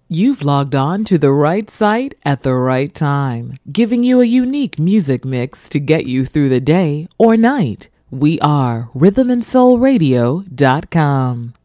You've logged on to the right site at the right time, giving you a unique music mix to get you through the day or night. We are rhythmandsoulradio.com.